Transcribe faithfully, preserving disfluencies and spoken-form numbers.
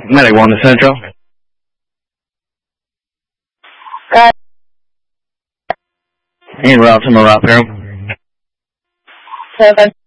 Medic one to Central. Got En route to Morocco. seven.